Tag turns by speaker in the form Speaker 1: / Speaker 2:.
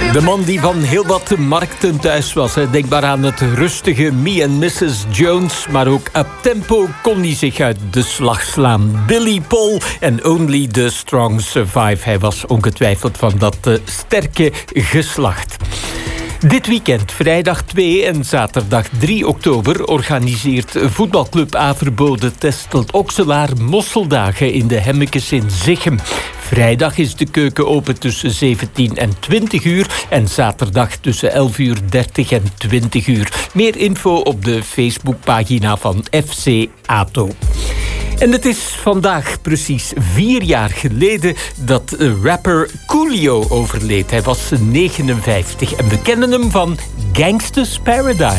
Speaker 1: De man die van heel wat markten thuis was. Denk maar aan het rustige Me and Mrs. Jones. Maar ook uptempo kon hij zich uit de slag slaan. Billy Paul en Only the Strong Survive. Hij was ongetwijfeld van dat sterke geslacht. Dit weekend, vrijdag 2 en zaterdag 3 oktober... organiseert voetbalclub Averboden Testelt-Okselaar mosseldagen in de Hemmekes in Zichem. Vrijdag is de keuken open tussen 17 en 20 uur... en zaterdag tussen 11:30 en 20 uur. Meer info op de Facebookpagina van FC ATO. En het is vandaag precies 4 jaar geleden dat rapper Coolio overleed. Hij was 59 en we kennen hem van Gangsta's Paradise.